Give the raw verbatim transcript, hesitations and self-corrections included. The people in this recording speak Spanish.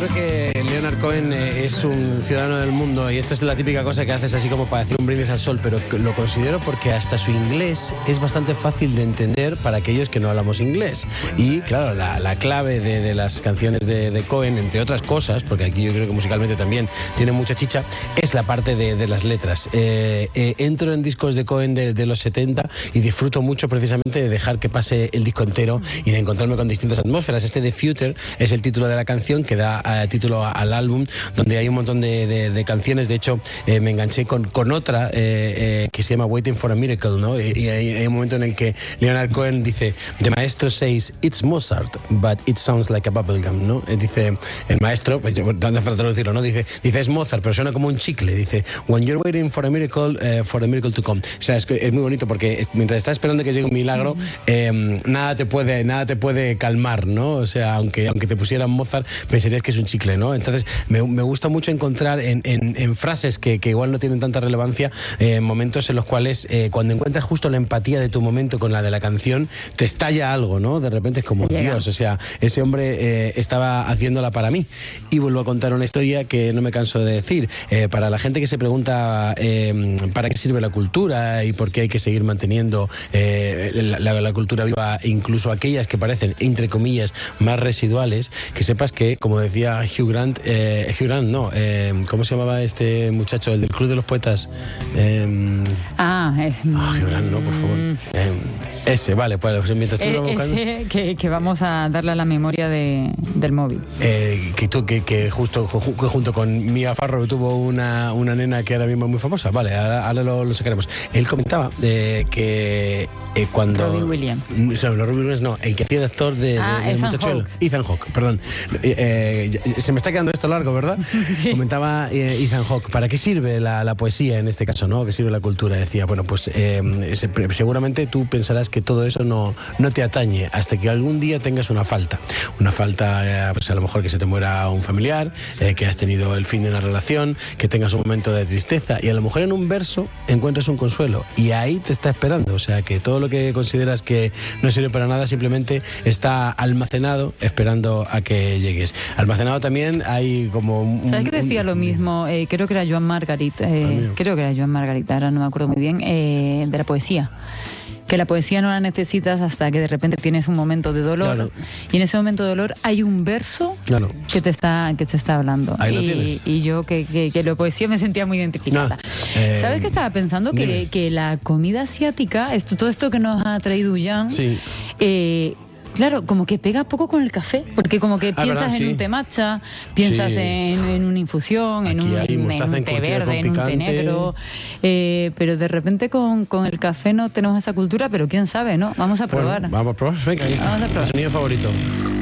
creo que Leonard Cohen es un ciudadano del mundo y esto es la típica cosa que haces así como para decir un brindis al sol, pero lo considero porque hasta su inglés es bastante fácil de entender para aquellos que no hablamos inglés. Y claro, la, la clave de, de las canciones de, de Cohen, entre otras cosas, porque aquí yo creo que musicalmente también tiene mucha chicha, es la parte de, de las letras. Eh, eh, entro en discos de Cohen de, de los setenta y disfruto mucho precisamente de dejar que pase el disco entero y de encontrarme con distintas atmósferas. Este The Future es el título de la canción que da uh, título a, al álbum, donde hay un montón de, de, de canciones. De hecho, eh, me enganché con, con otra eh, eh, que se llama Waiting for a Miracle, ¿no? Y, y hay, hay un momento en el que Leonard Cohen dice: The maestro says it's Mozart, but it sounds like a bubblegum, ¿no? Eh, dice el maestro, pues, no hace falta traducirlo, ¿no? Dice, dice es Mozart, pero suena como un chicle. Dice when you're waiting for a miracle, uh, for the miracle to come. O sea, es, es muy bonito porque mientras estás esperando que llegue un milagro, eh, nada te puede, nada te puede calmar, ¿no? O sea, aunque, aunque te pusieran Mozart, pensarías que es un chicle, ¿no? Entonces, me, me gusta mucho encontrar en, en, en frases que, que igual no tienen tanta relevancia, eh, momentos en los cuales, eh, cuando encuentras justo la empatía de tu momento con la de la canción, te estalla algo, ¿no? De repente es como, Llega. Dios, o sea, ese hombre eh, estaba haciéndola para mí. Y vuelvo a contar una historia que no me canso de decir. Eh, para la gente que se pregunta eh, para qué sirve la cultura y por qué hay que seguir manteniendo eh, la, la, la cultura viva, incluso aquellas que parecen, entre comillas, más residuales, que sepas que, como decía Hugh Grant, eh, Hugh Grant, no, eh, ¿cómo se llamaba este muchacho, el del Club de los Poetas? Eh, ah, es... Oh, Hugh Grant, no, por favor. Eh, ese, vale, pues mientras tú eh, lo vas buscando... Ese que, que vamos a darle a la memoria de, del móvil. Eh, que, tú, que, que justo que junto con Mia Farrow tuvo una, una nena que ahora mismo es muy famosa. Vale, ahora, ahora lo, lo sacaremos. Él comentaba eh, que eh, cuando... Robbie Williams. No, no, Robbie Williams no, el que hacía de actor de, ah, de, de Ethan muchachuelo. Hawke. Ethan Hawke, perdón. Eh, eh, se me está quedando esto largo, ¿verdad? Sí. Comentaba eh, Ethan Hawke, ¿para qué sirve la, la poesía en este caso, no? ¿Qué sirve la cultura? Decía, bueno, pues eh, se, seguramente tú pensarás que todo eso no, no te atañe hasta que algún día tengas una falta. Una falta, eh, pues a lo mejor que se te muera un familiar, eh, que has tenido el fin de una relación, que tengas un momento de tristeza y a lo mejor en un verso encuentras un consuelo y ahí te está esperando. O sea, que todo lo que consideras que no sirve para nada simplemente está almacenado esperando a que llegues. Almacenado también hay como un... ¿Sabes que decía un, lo mismo? Eh, creo que era Joan Margarit, eh, creo que era Joan Margarit, ahora no me acuerdo muy bien, eh, de la poesía. Que la poesía no la necesitas hasta que de repente tienes un momento de dolor, claro. Y en ese momento de dolor hay un verso, claro, que te está que te está hablando. Ahí lo y, tienes. y yo que, que, que la poesía me sentía muy identificada. No, eh, ¿Sabes qué estaba pensando? Que, que la comida asiática, esto, todo esto que nos ha traído Jan, sí. eh, claro, como que pega poco con el café, porque como que ah, piensas ¿verdad? en Sí. un té matcha, piensas Sí. en, en una infusión, en Aquí un, hay en mostaza un té encurtida verde, con en un té picante. negro, eh, pero de repente con, con el café no tenemos esa cultura, pero quién sabe, ¿no? Vamos a probar. Bueno, vamos a probar, venga, ahí está. Vamos a probar. Mi sonido favorito.